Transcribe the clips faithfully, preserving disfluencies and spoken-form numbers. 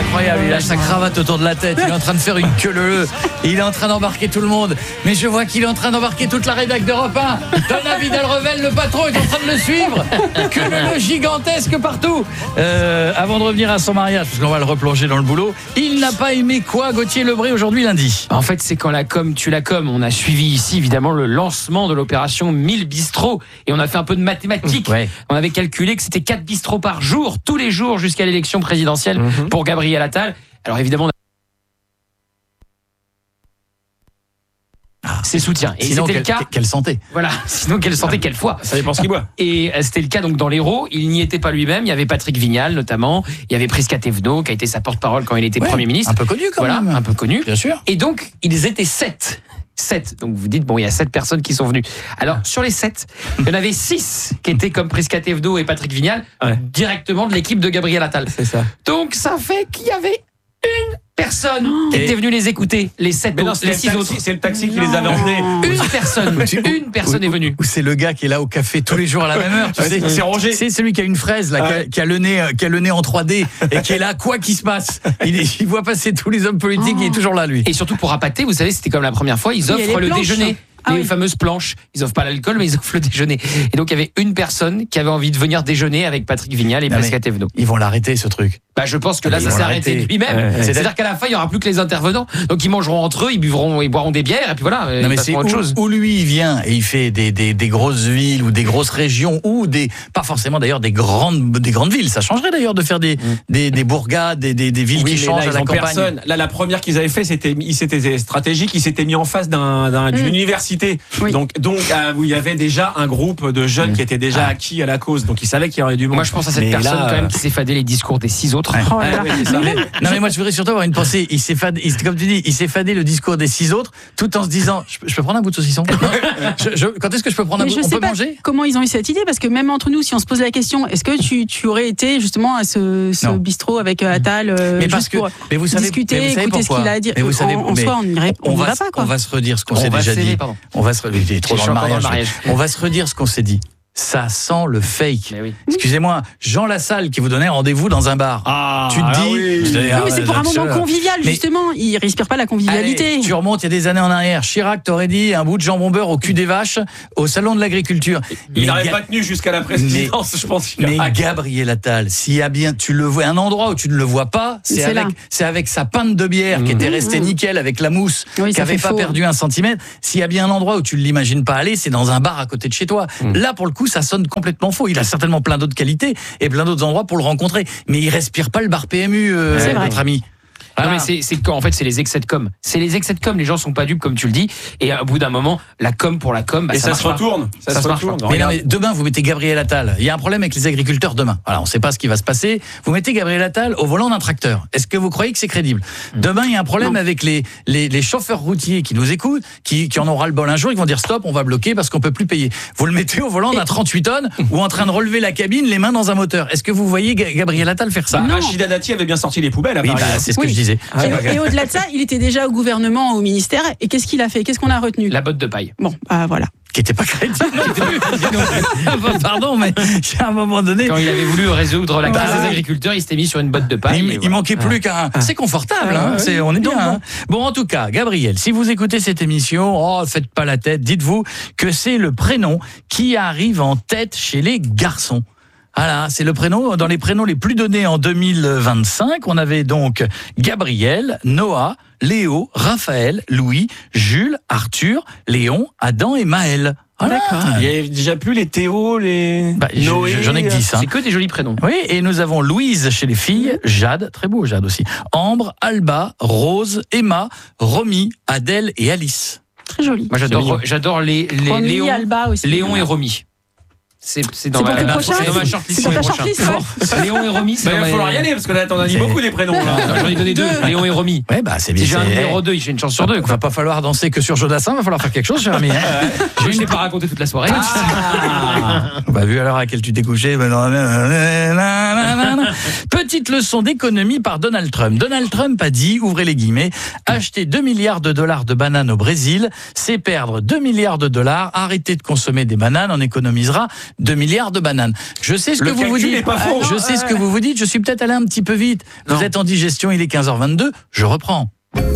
incroyable. Il a sa cravate autour de la tête. Il est en train de faire une queue leu. Il est en train d'embarquer tout le monde. Mais je vois qu'il est en train d'embarquer toute la rédac d'Europe un. Thomas Vidal-Revel, le patron, est en train de le suivre. Queue leu gigantesque partout. Euh, avant de revenir à son mariage, parce qu'on va le replonger dans le boulot, il n'a pas aimé quoi, Gauthier Lebray, aujourd'hui lundi? En fait, c'est quand la com tue la com. On a suivi ici, évidemment, le lancement de l'opération mille bistrots. Et on a fait un peu de mathématiques. Ouais. On avait calculé que c'était quatre bistrots par jour, tous les jours, jusqu'à l'élection présidentielle mmh. pour Gabriel Attal. Alors évidemment, ah, ses soutiens. Et sinon, c'était quelle, le cas. Quelle santé. Voilà. Sinon, quelle santé, quelle foi. Ça dépend ce qu'il boit. Et c'était le cas donc dans l'Hérault. Il n'y était pas lui-même. Il y avait Patrick Vignal, notamment. Il y avait Prisca Thévenot, qui a été sa porte-parole quand il était ouais, Premier ministre. Un peu connu, quand voilà, même. Un peu connu. Bien sûr. Et donc, ils étaient sept. sept. Donc, vous dites, bon, il y a sept personnes qui sont venues. Alors, sur les sept, il y en avait six qui étaient comme Prisca Thévenot et Patrick Vignal, ouais. directement de l'équipe de Gabriel Attal. C'est ça. Donc, ça fait qu'il y avait une personne qui était venue les écouter, les sept mais non, autres, les six autres. C'est le taxi qui les avait emmenés. Une personne, une personne ou, est venue. Ou c'est le gars qui est là au café tous les jours à la même heure. Tu sais, c'est Roger. C'est celui qui a une fraise là, ouais. qui, a, qui a le nez, qui a le nez en trois D et qui est là quoi qu'il se passe. Il, est, il voit passer tous les hommes politiques, oh. il est toujours là lui. Et surtout pour appâter, vous savez, c'était comme la première fois, ils offrent le planches. déjeuner. Ah les oui. fameuses planches, ils offrent pas l'alcool mais ils offrent le déjeuner. Et donc il y avait une personne qui avait envie de venir déjeuner avec Patrick Vignal et Prisca Thévenot. Ils vont l'arrêter ce truc. Bah je pense que là ça s'est arrêté de lui-même. Euh, C'est-à-dire qu'à la fin il y aura plus que les intervenants. Donc ils mangeront entre eux, ils buvront, ils boiront des bières et puis voilà. Non mais c'est autre où, chose. où lui il vient et il fait des, des, des grosses villes ou des grosses régions ou des pas forcément d'ailleurs des grandes des grandes villes. Ça changerait d'ailleurs de faire des mmh. des, des bourgades, des, des, des villes oui, qui changent là, à la campagne. Personne. Là la première qu'ils avaient fait c'était ils s'étaient stratégiques, ils s'étaient mis en face d'un, d'un d'une mmh. université. Oui. Donc Donc, euh, où il y avait déjà un groupe de jeunes mmh. qui étaient déjà ah. acquis à la cause. Donc, ils savaient qu'il y aurait du monde. Moi, je pense à cette mais personne là, quand même qui s'est fadé les discours des six autres. Ouais. Oh là. Ouais, ouais, ça. Mais, non, mais moi, je voudrais surtout avoir une pensée. Il s'est fadé, il, comme tu dis, il s'est fadé le discours des six autres, tout en se disant, je, je peux prendre un bout de saucisson je, je, Quand est-ce que je peux prendre un mais bout? Je On sais peut pas manger? Comment ils ont eu cette idée? Parce que même entre nous, si on se pose la question, est-ce que tu, tu aurais été justement à ce, ce bistrot avec Attal euh, mais parce juste que, pour mais vous savez, discuter, mais vous savez écouter ce qu'il a à dire? Mais vous savez, en, en soi, on n'y va pas. Quoi. On va se redire ce qu'on s'est déjà dit. On va se redire. Trop dans le mariage. On va se redire ce qu'on s'est dit. Ça sent le fake. Oui. Excusez-moi, Jean Lassalle qui vous donnait rendez-vous dans un bar. Ah, tu te dis, oui. oui, mais c'est pour un moment convivial justement. Mais il respire pas la convivialité. Allez, tu remontes il y a des années en arrière. Chirac t'aurait dit un bout de jambon beurre au cul des vaches au salon de l'agriculture. Il n'aurait Ga- pas tenu jusqu'à la présidence, mais, je pense. Mais Gabriel Attal, s'il y a bien, tu le vois, un endroit où tu ne le vois pas, c'est, c'est avec, c'est avec sa pinte de bière mmh. qui était restée mmh. nickel avec la mousse, oui, qui avait pas faux. perdu un centimètre. S'il y a bien un endroit où tu ne l'imagines pas aller, c'est dans un bar à côté de chez toi. Mmh. Là, pour le coup, ça sonne complètement faux. Il a certainement plein d'autres qualités et plein d'autres endroits pour le rencontrer. Mais il respire pas le bar P M U, euh, c'est notre ami. Ah. Non mais c'est, c'est en fait c'est les excès de com. C'est les excès de com. Les gens sont pas dupes comme tu le dis. Et au bout d'un moment, la com pour la com, bah, et ça, ça se retourne. Ça, ça se retourne. Mais non, mais demain vous mettez Gabriel Attal. Il y a un problème avec les agriculteurs demain. Voilà, on ne sait pas ce qui va se passer. Vous mettez Gabriel Attal au volant d'un tracteur. Est-ce que vous croyez que c'est crédible? mmh. Demain il y a un problème non. avec les, les les chauffeurs routiers qui nous écoutent, qui qui en aura le bol un jour. Ils vont dire stop, on va bloquer parce qu'on peut plus payer. Vous le mettez au volant d'un trente-huit tonnes ou en train de relever la cabine, les mains dans un moteur. Est-ce que vous voyez Gabriel Attal faire ça? Bah, Rachida Dati avait bien sorti les poubelles. À oui, bah, c'est ce oui. que je disais. Ah, et, et au-delà de ça, il était déjà au gouvernement, au ministère. Et qu'est-ce qu'il a fait? Qu'est-ce qu'on a retenu? La botte de paille. Bon, bah voilà. Qui n'était pas crédible. Pardon, mais à un moment donné, quand il avait voulu résoudre la crise bah, des agriculteurs, il s'était mis sur une botte de paille. Il, il voilà. manquait plus qu'un. Ah. C'est confortable, ah, hein, oui. c'est, on est bien. Bon, hein. bon, en tout cas, Gabriel, si vous écoutez cette émission, oh, faites pas la tête. Dites-vous que c'est le prénom qui arrive en tête chez les garçons. Voilà, c'est le prénom, dans les prénoms les plus donnés en deux mille vingt-cinq, on avait donc Gabriel, Noah, Léo, Raphaël, Louis, Jules, Arthur, Léon, Adam et Maël. Voilà. D'accord. Il y a déjà plus les Théo, les bah, Noé. J'en ai que dix. Hein. C'est que des jolis prénoms. Oui, et nous avons Louise chez les filles, Jade, très beau Jade aussi, Ambre, Alba, Rose, Emma, Romy, Adèle et Alice. Très joli. Moi j'adore, j'adore les, les Romy, Léon, Alba aussi. Léon et Romy. C'est, c'est dans, c'est ma, ma, c'est dans ma shortlist. C'est ta shortlist, ouais. Léon et Romy, c'est bah, il va falloir y aller parce que là, t'en as dit beaucoup des prénoms. Là. J'en ai donné deux. Léon et Romy. Ouais, bah, c'est bien. Si j'ai un numéro deux, j'ai une chance sur deux. Il va pas falloir danser que sur Jodassin, il va falloir faire quelque chose, cher ami. Je n'ai pas raconté toute la soirée. Ah. Bah, vu à l'heure à laquelle tu t'es couché, ben non, Petite leçon d'économie par Donald Trump. Donald Trump a dit, ouvrez les guillemets, acheter deux milliards de dollars de bananes au Brésil, c'est perdre deux milliards de dollars. Arrêtez de consommer des bananes, on économisera deux milliards de bananes. Je sais ce que Le vous vous calcul dites. n'est pas faux. Je sais ce que vous vous dites. Je suis peut-être allé un petit peu vite. Vous Non. êtes en digestion, il est quinze heures vingt-deux. Je reprends.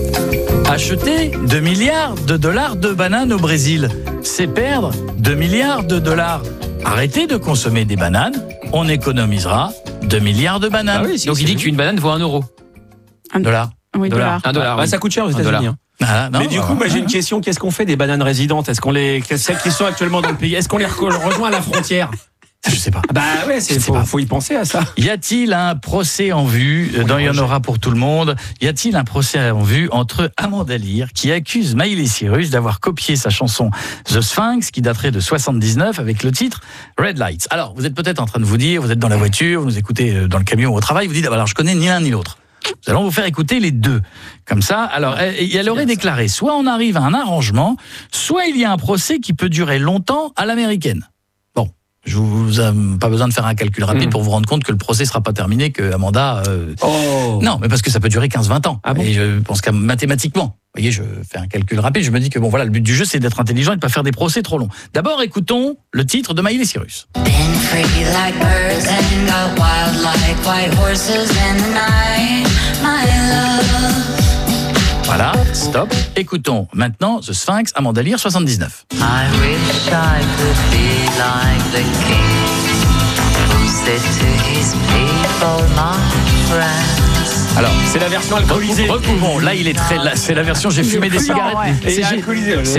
Acheter deux milliards de dollars de bananes au Brésil, c'est perdre deux milliards de dollars. Arrêtez de consommer des bananes, on économisera deux milliards de bananes. Ah oui, si, Donc il c'est dit qu'une banane vaut un euro. Dollars. Oui, Dollar. dollar. Un dollar. Bah, oui. ça coûte cher aux Un États-Unis. dollar. hein. Ah, non, Mais du bah, coup, bah, j'ai une question. Qu'est-ce qu'on fait des bananes résidentes? Est-ce qu'on les, celles qui sont actuellement dans le pays, est-ce qu'on les re- rejoint à la frontière? je sais pas. Bah ouais, c'est, Je sais faut, pas. faut y penser à ça. Y a-t-il un procès en vue dans Il y en aura pour tout le monde? Y a-t-il un procès en vue entre Amanda Lear qui accuse Miley Cyrus d'avoir copié sa chanson The Sphinx qui daterait de soixante-dix-neuf avec le titre Red Lights? Alors, vous êtes peut-être en train de vous dire, vous êtes dans la voiture, vous nous écoutez dans le camion ou au travail, vous dites, ah, alors je connais ni l'un ni l'autre. Nous allons vous faire écouter les deux. Comme ça, alors, elle, elle aurait déclaré, soit on arrive à un arrangement, soit il y a un procès qui peut durer longtemps à l'américaine. Bon, je vous ai pas besoin de faire un calcul rapide Mmh. pour vous rendre compte que le procès sera pas terminé, que Amanda... Euh, Oh. non, mais parce que ça peut durer quinze vingt ans. Ah bon? Et je pense qu'à mathématiquement, vous voyez, je fais un calcul rapide, je me dis que bon voilà, le but du jeu c'est d'être intelligent et de pas faire des procès trop longs. D'abord, écoutons le titre de Miley Cyrus. Been free like birds and got wild like white horses in the night, my love. Voilà, stop. Écoutons maintenant The Sphinx, Amanda Lear, soixante-dix-neuf. I wish I could be like the king who said to his people, my friends. Alors, C'est la version alcoolisée. recouvrons. Là, il est très. Là, c'est la version j'ai fumé des fumant, cigarettes. ouais. Et C'est- alcoolisé. c'est-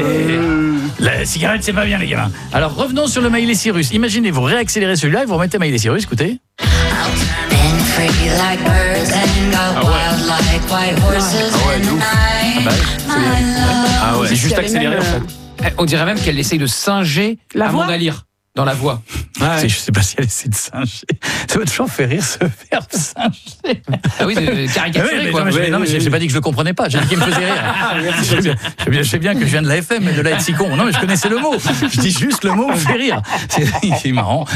La cigarette, c'est pas bien, les gamins. Alors, revenons sur le Miley Cyrus. Imaginez, vous réaccélérez celui-là et vous remettez Miley Cyrus, écoutez. Been free like birds and got wild like white horses in the night, my love. Ah ouais. C'est juste Il y avait accéléré même, en fait. Eh, On dirait même qu'elle essaye de singer La voix Amanda Lear dans la voix. Ouais. C'est- Je sais pas si elle essaie de singer. Ça m'a toujours fait rire ce verbe singer. Ah oui, de- de Ah oui, caricaturé mais quoi. non, mais je- Ouais, non, mais ouais, j'ai ouais. j'ai pas dit que je le comprenais pas, j'ai dit qu'il me faisait rire. je, sais bien, je sais bien- je sais bien que je viens de la F M, mais de là être si con. Non, mais je connaissais le mot. Je dis juste le mot me fait rire. C'est c'est marrant.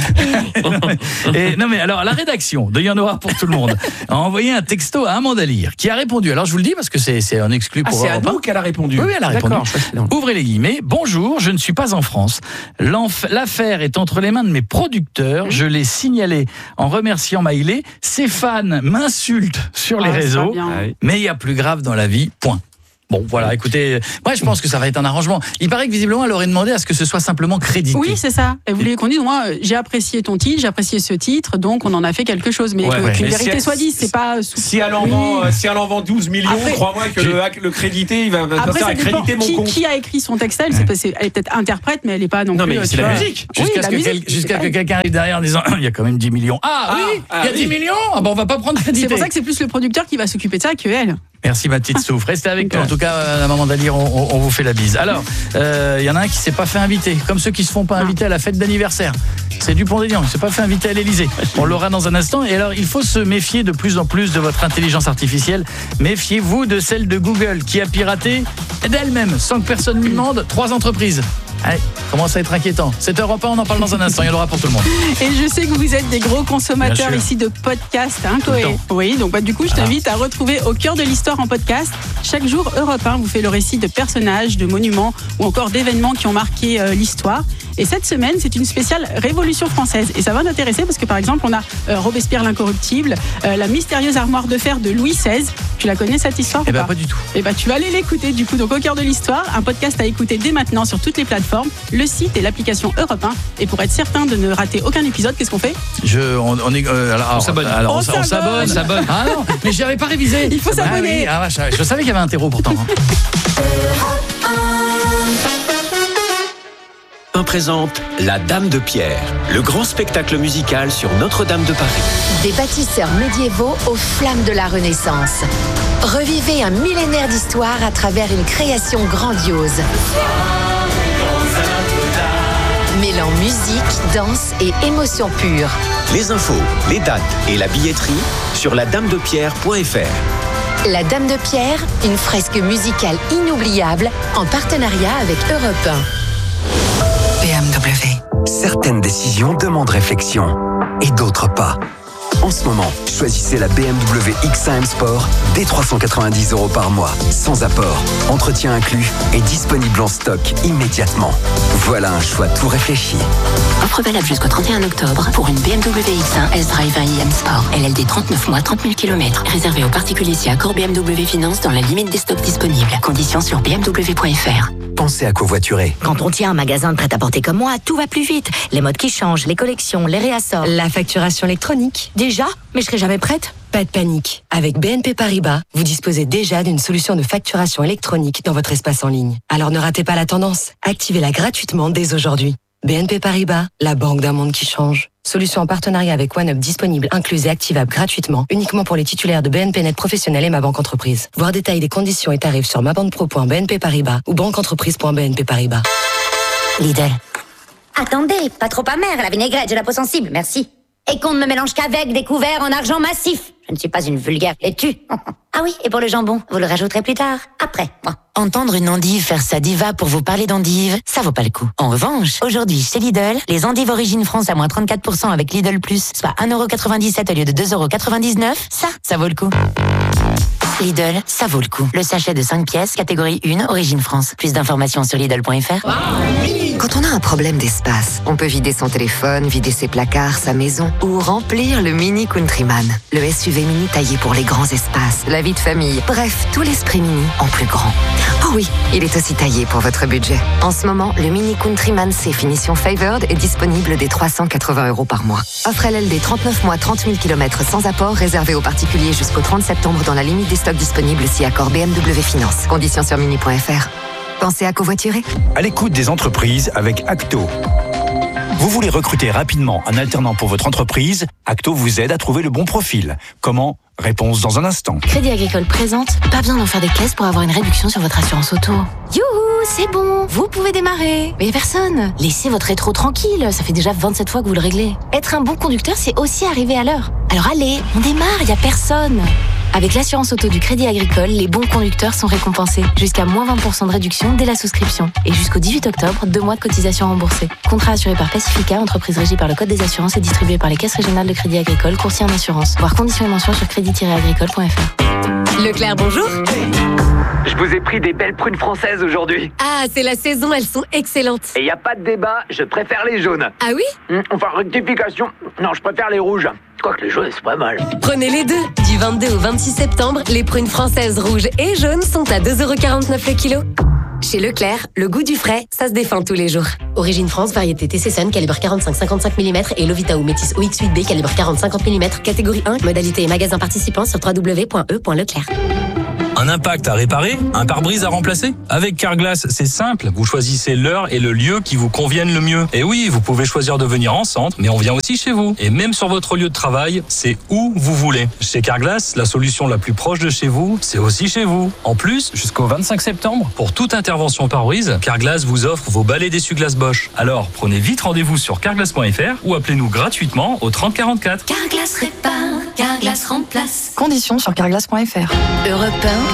Et, non, mais alors, la rédaction de Il y en aura pour tout le monde a envoyé un texto à Amanda Lear qui a répondu. Alors, je vous le dis parce que c'est c'est un exclu Ah, pour c'est à Europe un. nous qu'elle a répondu. Oui, oui, elle a répondu. D'accord, je crois que c'était dans- Ouvrez les guillemets. Bonjour, je ne suis pas en France. L'enf- L'affaire est entre les mains de mes producteurs. Je l'ai signalé en remerciant Miley. Ses fans m'insultent sur les Ah, c'est réseaux. pas bien. Ah oui. Mais il y a plus grave dans la vie, point. Bon, voilà, écoutez, moi je pense que ça va être un arrangement. Il paraît que visiblement elle aurait demandé à ce que ce soit simplement crédité. Oui, c'est ça. Elle voulait qu'on dise, moi, euh, j'ai apprécié ton titre, j'ai apprécié ce titre, donc on en a fait quelque chose. Mais Ouais, que- ouais. qu'une Mais vérité si- soit dite, c'est pas. sous- Si elle en Oui. vend, euh, si elle en vend douze millions, Après, crois-moi que le, hack- le crédité, il va, va Après, faire ça dépend accréditer mon qui, compte. qui a écrit son texte. Elle, c'est pas- c'est- elle est peut-être interprète, mais elle n'est pas non, Non, plus. mais euh, c'est tu la vois. musique. Oui, Jusqu'à la ce que, musique, quel- jusqu'à c'est que pas- quelqu'un arrive derrière en disant il y a quand même dix millions. Ah, Ah, oui, ah il y a oui. dix millions. Ah, bon, on va pas prendre crédité. C'est pour ça que c'est plus le producteur qui va s'occuper de ça que elle. Merci ma petite souffle. Restez avec nous. En tout cas, euh, la maman d'Alir, on, on- on vous fait la bise. Alors, il y en a un qui s'est pas fait inviter, comme ceux qui se font pas inviter à la fête d'anniversaire. C'est Dupont-Aignan, il s'est pas fait inviter à l'Élysée. On l'aura dans un instant. Et alors, il faut se méfier de plus en plus de votre intelligence artificielle. Méfiez-vous de celle de Google qui a piraté d'elle-même, sans que personne lui demande, trois entreprises. Allez, commence à être inquiétant. sept heures pas, on en parle dans un instant. Il y en aura pour tout le monde. Et je sais que vous êtes des gros consommateurs Bien sûr. ici de podcasts, hein, Tout le Chloé. temps. Oui, donc bah, du coup, je t'invite à retrouver Au cœur de l'histoire en podcast. Chaque jour, Europe un vous fait le récit de personnages, de monuments ou encore d'événements qui ont marqué euh, l'histoire. Et cette semaine, c'est une spéciale Révolution française. Et ça va t'intéresser parce que par exemple, on a euh, Robespierre l'incorruptible, euh, la mystérieuse armoire de fer de Louis seize. Tu la connais cette histoire Eh ou ben, pas pas du tout. Eh ben, tu vas aller l'écouter du coup. Donc Au cœur de l'histoire, un podcast à écouter dès maintenant sur toutes les plateformes, le site et l'application Europe un. Et pour être certain de ne rater aucun épisode, qu'est-ce qu'on fait? Je, on, on est, euh, alors, On s'abonne. alors, On on, s- on s'abonne. s'abonne. Ah non, mais j'avais pas révisé. Il faut Ah s'abonner. oui, ah vache, je savais qu'il y avait un terreau pourtant. un présente La Dame de Pierre, le grand spectacle musical sur Notre-Dame de Paris. Des bâtisseurs médiévaux aux flammes de la Renaissance. Revivez un millénaire d'histoire à travers une création grandiose. Mêlant musique, danse et émotion pure. Les infos, les dates et la billetterie sur la dame de pierre point f r. La Dame de Pierre, une fresque musicale inoubliable en partenariat avec Europe un. B M W. Certaines décisions demandent réflexion et d'autres pas. En ce moment, choisissez la B M W X un M Sport dès trois cent quatre-vingt-dix euros par mois, sans apport, entretien inclus et disponible en stock immédiatement. Voilà un choix tout réfléchi. Offre valable jusqu'au trente et un octobre pour une B M W X un S-Drive i M Sport. L L D trente-neuf mois, trente mille kilomètres. Réservé aux particuliers si accord B M W Finance dans la limite des stocks disponibles. Conditions sur b m w point f r. Pensez à covoiturer. Quand on tient un magasin de prêt-à-porter comme moi, tout va plus vite. Les modes qui changent, les collections, les réassorts. La facturation électronique. Déjà ? Mais je serai jamais prête. Pas de panique. Avec B N P Paribas, vous disposez déjà d'une solution de facturation électronique dans votre espace en ligne. Alors ne ratez pas la tendance. Activez-la gratuitement dès aujourd'hui. B N P Paribas, la banque d'un monde qui change. Solution en partenariat avec OneUp disponible, incluse et activable gratuitement, uniquement pour les titulaires de B N P Net Professionnel et Ma Banque Entreprise. Voir détails des conditions et tarifs sur mabanpro point b n p paribas ou banqueentreprise point b n p paribas. Lidl. Attendez, pas trop amère, la vinaigrette, j'ai la peau sensible, merci. Et qu'on ne me mélange qu'avec des couverts en argent massif. Je ne suis pas une vulgaire laitue. Ah oui, et pour le jambon, vous le rajouterez plus tard, après. Moi. Entendre une endive faire sa diva pour vous parler d'endive, ça vaut pas le coup. En revanche, aujourd'hui, chez Lidl, les endives Origine France à moins trente-quatre pour cent avec Lidl Plus, soit un euro quatre-vingt-dix-sept au lieu de deux euros quatre-vingt-dix-neuf, ça, ça vaut le coup. Lidl, ça vaut le coup. Le sachet de cinq pièces, catégorie un, Origine France. Plus d'informations sur Lidl point f r. Quand on a un problème d'espace, on peut vider son téléphone, vider ses placards, sa maison ou remplir le Mini Countryman. Le S U V mini taillé pour les grands espaces, la vie de famille, bref, tout l'esprit mini en plus grand. Oh oui, il est aussi taillé pour votre budget. En ce moment, le Mini Countryman C finition Favored est disponible dès trois cent quatre-vingts euros par mois. Offre L L D trente-neuf mois, trente mille kilomètres sans apport, réservé aux particuliers jusqu'au trente septembre dans la limite des stocks disponibles si accord B M W Finance. Conditions sur mini point f r. Pensez à covoiturer. À l'écoute des entreprises avec Acto. Vous voulez recruter rapidement un alternant pour votre entreprise? Acto vous aide à trouver le bon profil. Comment? Réponse dans un instant. Crédit Agricole présente, pas besoin d'en faire des caisses pour avoir une réduction sur votre assurance auto. Youhou, c'est bon, vous pouvez démarrer. Mais personne. Laissez votre rétro tranquille, ça fait déjà vingt-sept fois que vous le réglez. Être un bon conducteur, c'est aussi arriver à l'heure. Alors allez, on démarre, y a personne. Avec l'assurance auto du Crédit Agricole, les bons conducteurs sont récompensés. Jusqu'à moins vingt pour cent de réduction dès la souscription. Et jusqu'au dix-huit octobre, deux mois de cotisation remboursée. Contrat assuré par Pacifica, entreprise régie par le Code des assurances et distribué par les caisses régionales de Crédit Agricole, courtier en assurance. Voir conditions et mentions sur crédit tiret agricole point f r. Leclerc, bonjour. Je vous ai pris des belles prunes françaises aujourd'hui. Ah, c'est la saison, elles sont excellentes. Et y a pas de débat, je préfère les jaunes. Ah oui? Mmh, Enfin, rectification. Non, je préfère les rouges. Quoique les jaunes, c'est pas mal. Prenez les deux. Du vingt-deux au vingt-six septembre, les prunes françaises rouges et jaunes sont à deux euros quarante-neuf le kilo. Chez Leclerc, le goût du frais, ça se défend tous les jours. Origine France, variété T C Sun, calibre quarante-cinq à cinquante-cinq millimètres et Lovita ou Métis O X huit B, calibre quarante à cinquante millimètres, catégorie un, modalité et magasin participant sur w w w point e point leclerc. Un impact à réparer? Un pare-brise à remplacer? Avec Carglass, c'est simple. Vous choisissez l'heure et le lieu qui vous conviennent le mieux. Et oui, vous pouvez choisir de venir en centre, mais on vient aussi chez vous. Et même sur votre lieu de travail, c'est où vous voulez. Chez Carglass, la solution la plus proche de chez vous, c'est aussi chez vous. En plus, jusqu'au vingt-cinq septembre, pour toute intervention pare-brise, Carglass vous offre vos balais d'essuie-glace Bosch. Alors, prenez vite rendez-vous sur carglass point f r ou appelez-nous gratuitement au trente quarante-quatre. Carglass répare, Carglass remplace. Conditions sur carglass point f r. Europe un.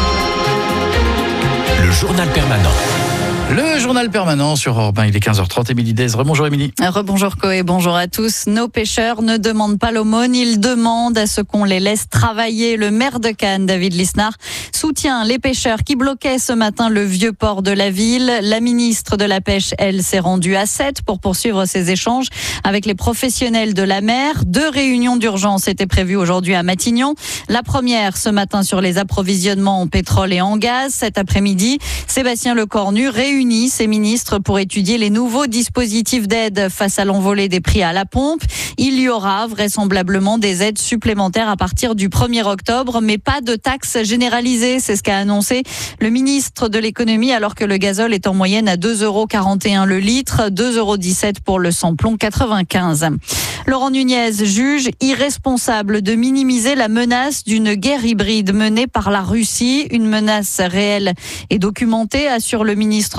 Le journal permanent. Le journal permanent sur Europe un, il est quinze heures trente, Émilie Dez. Rebonjour Émilie. Rebonjour Coé, bonjour à tous. Nos pêcheurs ne demandent pas l'aumône, ils demandent à ce qu'on les laisse travailler. Le maire de Cannes, David Lisnard, soutient les pêcheurs qui bloquaient ce matin le vieux port de la ville. La ministre de la Pêche, elle, s'est rendue à Sète pour poursuivre ses échanges avec les professionnels de la mer. Deux réunions d'urgence étaient prévues aujourd'hui à Matignon. La première ce matin sur les approvisionnements en pétrole et en gaz. Cet après-midi, Sébastien Lecornu réunit ses ministres pour étudier les nouveaux dispositifs d'aide face à l'envolée des prix à la pompe. Il y aura vraisemblablement des aides supplémentaires à partir du premier octobre, mais pas de taxes généralisées. C'est ce qu'a annoncé le ministre de l'économie, alors que le gazole est en moyenne à deux euros quarante et un le litre, deux euros dix-sept pour le sans-plomb quatre-vingt-quinze. Laurent Nunez juge irresponsable de minimiser la menace d'une guerre hybride menée par la Russie. Une menace réelle et documentée, assure le ministre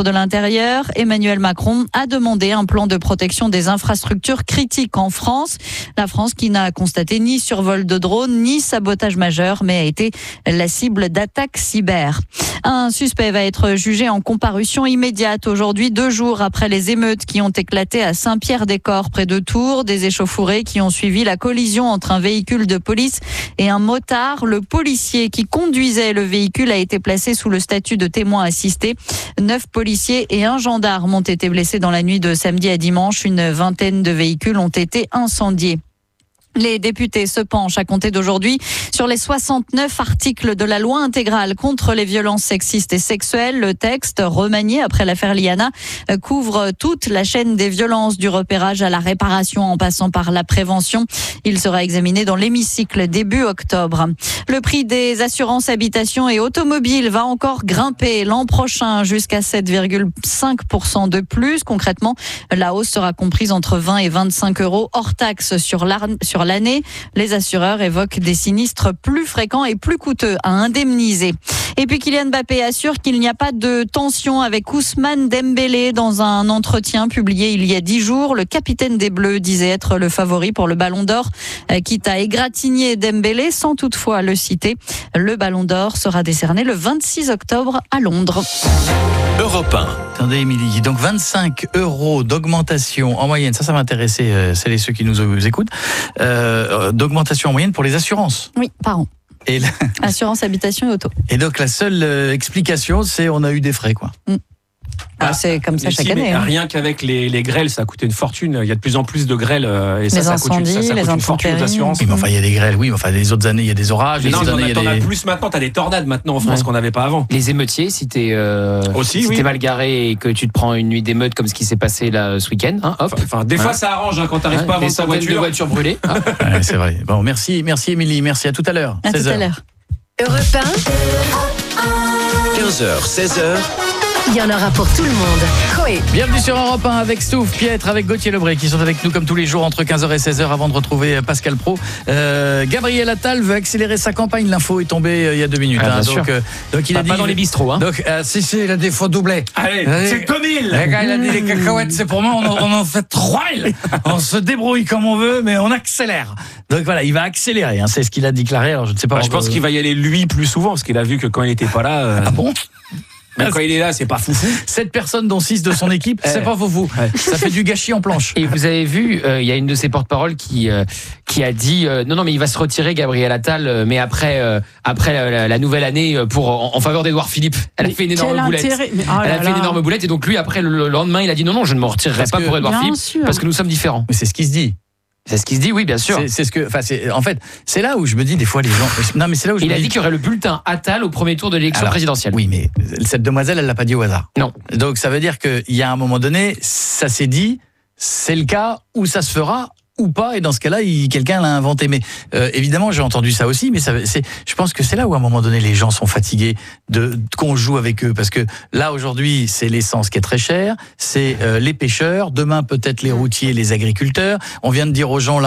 de l'Intérieur, Emmanuel Macron a demandé un plan de protection des infrastructures critiques en France. La France qui n'a constaté ni survol de drones, ni sabotage majeur, mais a été la cible d'attaques cyber. Un suspect va être jugé en comparution immédiate aujourd'hui, deux jours après les émeutes qui ont éclaté à Saint-Pierre-des-Corps, près de Tours, des échauffourées qui ont suivi la collision entre un véhicule de police et un motard. Le policier qui conduisait le véhicule a été placé sous le statut de témoin assisté. Neuf policiers et un gendarme ont été blessés dans la nuit de samedi à dimanche. Une vingtaine de véhicules ont été incendiés. Les députés se penchent à compter d'aujourd'hui sur les soixante-neuf articles de la loi intégrale contre les violences sexistes et sexuelles. Le texte, remanié après l'affaire Liana, couvre toute la chaîne des violences, du repérage à la réparation en passant par la prévention. Il sera examiné dans l'hémicycle début octobre. Le prix des assurances habitation et automobiles va encore grimper l'an prochain jusqu'à sept virgule cinq pour cent de plus. Concrètement, la hausse sera comprise entre vingt et vingt-cinq euros hors taxe sur l'année. Sur l'année, les assureurs évoquent des sinistres plus fréquents et plus coûteux à indemniser. Et puis Kylian Mbappé assure qu'il n'y a pas de tension avec Ousmane Dembélé. Dans un entretien publié il y a dix jours, le capitaine des Bleus disait être le favori pour le Ballon d'Or, quitte à égratigner Dembélé sans toutefois le citer. Le Ballon d'Or sera décerné le vingt-six octobre à Londres. Europe un. Attendez, Émilie, donc vingt-cinq euros d'augmentation en moyenne, ça, ça m'intéressait, euh, celles et ceux qui nous écoutent, euh, d'augmentation en moyenne pour les assurances. Oui, par an. Et la... Assurance, habitation et auto. Et donc la seule euh, explication, c'est on a eu des frais, quoi. Mm. Ah, c'est comme ça chaque si, année. Hein. Rien qu'avec les, les grêles, ça a coûté une fortune. Il y a de plus en plus de grêles euh, et ça, les ça incendies, coûte, une, ça, ça les coûte une fortune aux assurances. Oui, mais enfin, il y a des grêles, oui, mais enfin, les autres années, il y a des orages. Mais les non, autres t'en années, as, il y a as des... plus maintenant, t'as des tornades maintenant en France ouais. qu'on n'avait pas avant. Les émeutiers, si t'es euh, Aussi, si oui. t'es mal garé et que tu te prends une nuit d'émeute comme ce qui s'est passé là ce week-end, hein, hop. Enfin, des fois, ouais. ça arrange hein, quand t'arrives ouais, pas à vendre ta voiture. voiture. de voitures brûlées. Hein. Ouais, c'est vrai. Bon, merci, merci Émilie, merci à tout à l'heure. À seize tout heures. à l'heure. Europe un, quinze heures, seize heures. il y en aura pour tout le monde. Coé. Bienvenue sur Europe un avec Stouff, Pietre, avec Gauthier Lebray qui sont avec nous comme tous les jours entre quinze heures et seize heures avant de retrouver Pascal Pro. Euh, Gabriel Attal veut accélérer sa campagne. L'info est tombée euh, il y a deux minutes. Ah, hein, donc, euh, donc il pas, a dit pas dans les bistrots. Hein. Donc euh, si si, il a des faux doublés. Allez, Allez. c'est deux mille. Le gars, il a dit les cacahuètes, c'est pour moi. On en, on en fait trois mille. On se débrouille comme on veut, mais on accélère. Donc voilà, il va accélérer. Hein, c'est ce qu'il a déclaré. Alors je ne sais pas. Bah, je pense qu'il va y aller lui plus souvent parce qu'il a vu que quand il n'était pas là. Euh... Ah bon? Même quand il est là, c'est pas foufou. Sept personnes, dont six de son équipe, c'est pas foufou. Ouais. Ça fait du gâchis en planche. Et vous avez vu, il euh, y a une de ses porte-paroles qui euh, qui a dit euh, non non mais il va se retirer Gabriel Attal, euh, mais après euh, après la, la nouvelle année pour en, en faveur d'Édouard Philippe. Elle a fait une énorme boulette. Mais, oh Elle a là fait une là. énorme boulette et donc lui après le, le lendemain il a dit non non je ne me retirerai Parce pas que- pour Édouard Bien Philippe sûr. parce que nous sommes différents. Mais c'est ce qui se dit. C'est ce qui se dit, oui bien sûr. C'est, c'est ce que, enfin, c'est, en fait, c'est là où je me dis des fois les gens. Non, mais c'est là où je Il me a dis. dit qu'il y aurait le bulletin Attal au premier tour de l'élection Alors, présidentielle. Oui, mais cette demoiselle, elle l'a pas dit au hasard. Non. Donc ça veut dire qu'il y a un moment donné, ça s'est dit, c'est le cas où ça se fera ou pas, et dans ce cas-là, il, quelqu'un l'a inventé. Mais euh, évidemment, j'ai entendu ça aussi, mais ça, c'est, je pense que c'est là où à un moment donné, les gens sont fatigués de, de qu'on joue avec eux, parce que là aujourd'hui, c'est l'essence qui est très chère, c'est euh, les pêcheurs, demain peut-être les routiers, les agriculteurs. On vient de dire aux gens là.